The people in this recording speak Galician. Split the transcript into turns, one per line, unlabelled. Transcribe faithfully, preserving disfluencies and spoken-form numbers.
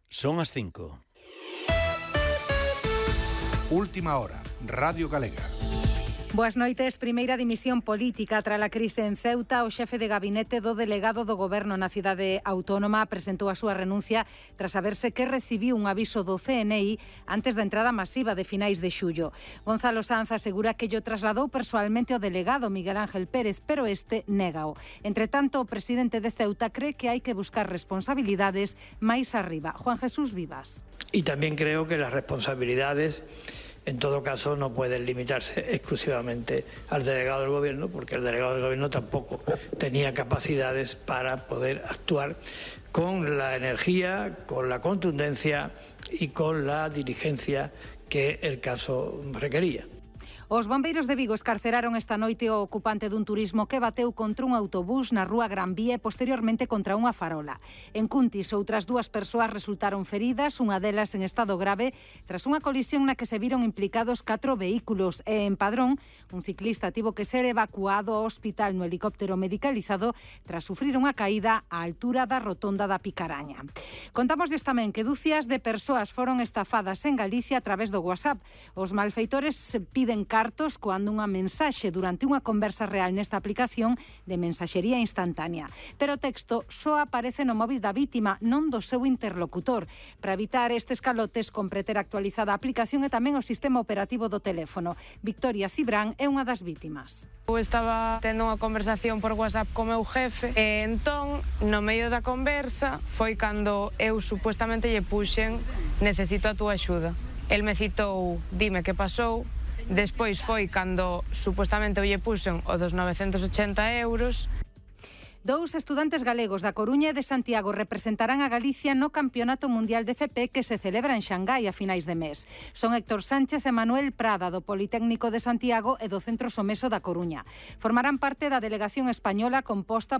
Son as cinco.
Última hora, Radio Galega.
Boas noites. Primeira dimisión política tras a crise en Ceuta. O xefe de gabinete do delegado do goberno na cidade autónoma presentou a súa renuncia tras saberse que recibiu un aviso do C N I antes da entrada masiva de finais de xullo. Gonzalo Sanz asegura que llo trasladou persoalmente ao delegado Miguel Ángel Pérez, pero este négao. Entre tanto, o presidente de Ceuta cree que hai que buscar responsabilidades máis arriba. Juan Jesús Vivas.
Y también creo que las responsabilidades, en todo caso, no pueden limitarse exclusivamente al delegado del gobierno, porque el delegado del gobierno tampoco tenía capacidades para poder actuar con la energía, con la contundencia y con la diligencia que el caso requería.
Os bombeiros de Vigo escarceraron esta noite o ocupante dun turismo que bateu contra un autobús na rúa Gran Vía e posteriormente contra unha farola. En Cuntis, outras dúas persoas resultaron feridas, unha delas en estado grave, tras unha colisión na que se viron implicados catro vehículos e en Padrón, un ciclista tivo que ser evacuado ao hospital no helicóptero medicalizado tras sufrir unha caída á altura da rotonda da Picaraña. Contámosles tamén que dúcias de persoas foron estafadas en Galicia a través do WhatsApp. Os malfeitores piden cartos coando unha mensaxe durante unha conversa real nesta aplicación de mensaxería instantánea. Pero o texto só aparece no móvil da vítima, non do seu interlocutor. Para evitar estes calotes, compre ter actualizada a aplicación e tamén o sistema operativo do teléfono. Victoria Cibrán é unha das vítimas.
Eu estaba tendo unha conversación por WhatsApp co meu jefe e entón, no medio da conversa, foi cando eu supuestamente lle puxen necesito a túa axuda. El me citou, dime que pasou. Despois foi cando supuestamente eu lle puxen o dos novecentos e ochenta euros.
Dous estudantes galegos da Coruña e de Santiago representarán a Galicia no Campeonato Mundial de F P que se celebra en Xangai a finais de mes. Son Héctor Sánchez e Manuel Prada, do Politécnico de Santiago e do Centro Someso da Coruña. Formarán parte da delegación española composta